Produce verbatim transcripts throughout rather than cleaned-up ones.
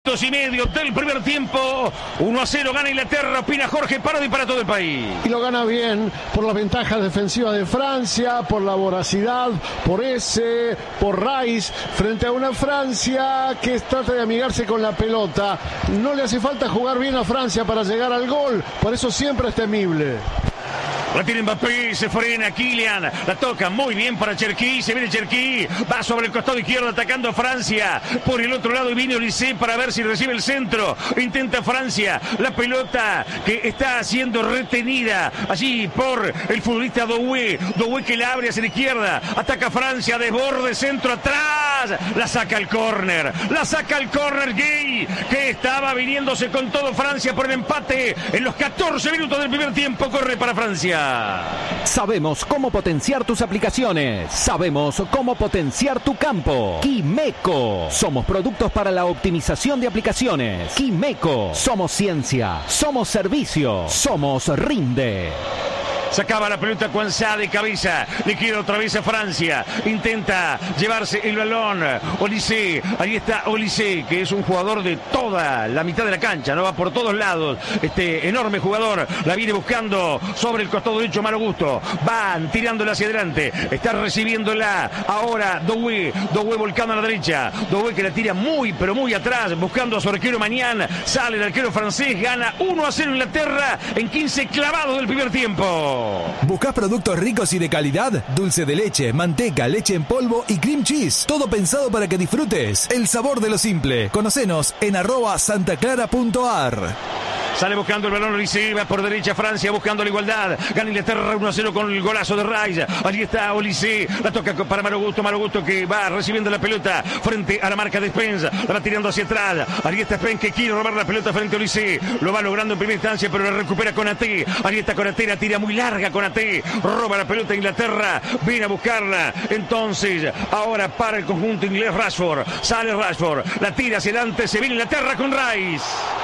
minutos y medio del primer tiempo. uno a cero gana Inglaterra, opina Jorge Parodi para todo el país. Y lo gana bien por las ventajas defensivas de Francia, por la voracidad, por ese, por Rice, frente a una Francia que trata de amigarse con la pelota. No le hace falta jugar bien a Francia para llegar al gol, por eso siempre es temible. La tiene Mbappé, se frena Kylian, la toca muy bien para Cherki, se viene Cherki, va sobre el costado izquierdo atacando a Francia, por el otro lado viene Olise para ver si recibe el centro, intenta Francia, la pelota que está siendo retenida allí por el futbolista Doué, Doué que la abre hacia la izquierda, ataca Francia, desborde, centro atrás, la saca al córner, la saca al córner Gay, que estaba viniéndose con todo Francia por el empate en los catorce minutos del primer tiempo, corre para Francia. Sabemos cómo potenciar tus aplicaciones. Sabemos cómo potenciar tu campo. Quimeco. Somos productos para la optimización de aplicaciones. Quimeco. Somos ciencia. Somos servicio. Somos Rinde. Sacaba la pelota Kwanzaa de cabeza, le queda otra vez a Francia, intenta llevarse el balón, Olise, ahí está Olise, que es un jugador de toda la mitad de la cancha, no va por todos lados, este enorme jugador, la viene buscando sobre el costado derecho Malo Gusto, van tirándola hacia adelante, está recibiéndola ahora Doué, Doué volcando a la derecha, Doué que la tira muy pero muy atrás, buscando a su arquero Mañán, sale el arquero francés, gana uno a cero Inglaterra en quince clavados del primer tiempo. ¿Buscás productos ricos y de calidad? Dulce de leche, manteca, leche en polvo y cream cheese. Todo pensado para que disfrutes el sabor de lo simple. Conocenos en arroba santaclara punto ar. Sale buscando el balón, Olise, va por derecha Francia, buscando la igualdad. Gana Inglaterra uno a cero con el golazo de Rice. Allí está Olise, la toca para Malo Gusto, Malo Gusto que va recibiendo la pelota frente a la marca de Spence. La va tirando hacia atrás. Allí está Spence que quiere robar la pelota frente a Olise. Lo va logrando en primera instancia, pero la recupera Konaté. Allí está Konaté, la tira muy larga Konaté. Roba la pelota Inglaterra, viene a buscarla. Entonces, ahora para el conjunto inglés Rashford. Sale Rashford, la tira hacia adelante, se viene Inglaterra con Rice.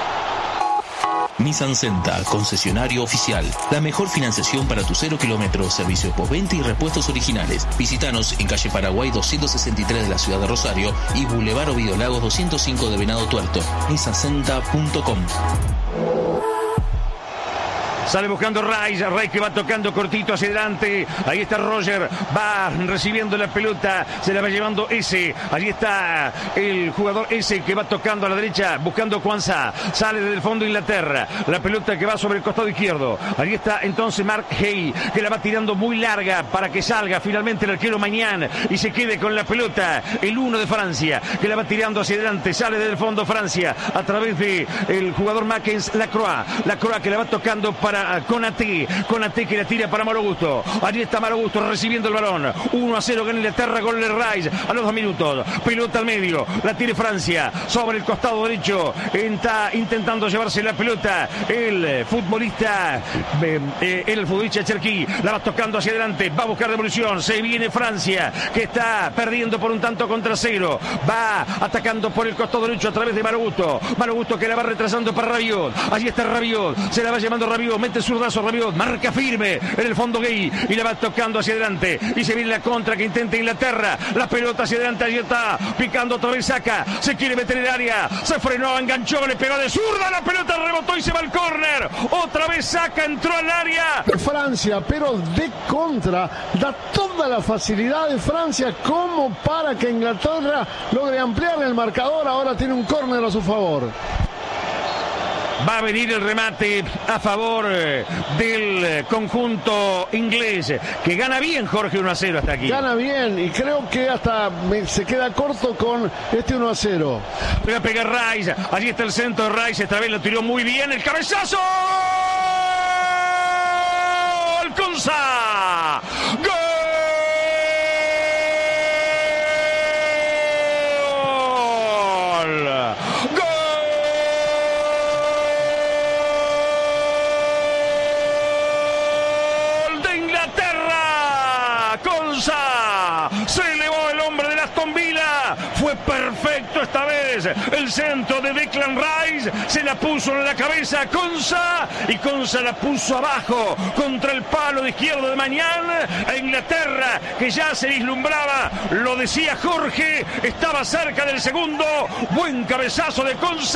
Nissan Senta, concesionario oficial. La mejor financiación para tu cero kilómetros, servicio postventa y repuestos originales. Visítanos en calle Paraguay doscientos sesenta y tres de la ciudad de Rosario y Boulevard Ovidio Lagos doscientos cinco de Venado Tuerto. nissan senta punto com. Sale buscando Rice, Rice que va tocando cortito hacia adelante. Ahí está Roger, va recibiendo la pelota, se la va llevando ese. Allí está el jugador ese que va tocando a la derecha, buscando Kwanzaa. Sale desde el fondo Inglaterra, la pelota que va sobre el costado izquierdo. Allí está entonces Mark Hay, que la va tirando muy larga para que salga finalmente el arquero Mañán y se quede con la pelota. El uno de Francia, que la va tirando hacia adelante, sale desde el fondo Francia, a través de el jugador Mackenzie Lacroix. Lacroix que la va tocando para Konaté, Konaté que la tira para Malo Gusto. Allí está Malo Gusto recibiendo el balón. uno a cero gana Inglaterra, gol de Rice a los dos minutos. Pelota al medio, la tiene Francia sobre el costado derecho. Está intentando llevarse la pelota el futbolista, eh, el futbolista Cherki. La va tocando hacia adelante, va a buscar devolución. Se viene Francia, que está perdiendo por un tanto contra cero. Va atacando por el costado derecho a través de Malo Gusto. Malo Gusto que la va retrasando para Rabiot. Allí está Rabiot, se la va llevando Rabiot. Mete zurdazo Rabiot, marca firme en el fondo Gay y la va tocando hacia adelante y se viene la contra que intenta Inglaterra, la pelota hacia adelante, allí está picando otra vez, saca, se quiere meter en el área, se frenó, enganchó, le pegó de zurda, la pelota rebotó y se va al córner, otra vez saca, entró al área. Francia, pero de contra, da toda la facilidad de Francia como para que Inglaterra logre ampliar el marcador, ahora tiene un córner a su favor. Va a venir el remate a favor del conjunto inglés, que gana bien Jorge uno a cero hasta aquí. Gana bien y creo que hasta me, se queda corto con este uno a cero. Le va a pegar Rice, allí está el centro de Rice, esta vez lo tiró muy bien, el cabezazo. Kwanzaa. ¡Gol! Kwanzaa, se elevó el hombre de Aston Villa, fue perfecto esta vez, el centro de Declan Rice, se la puso en la cabeza a Kwanzaa y Kwanzaa la puso abajo contra el palo de izquierdo de Mañán. A Inglaterra, que ya se vislumbraba, lo decía Jorge, estaba cerca del segundo, buen cabezazo de Kwanzaa.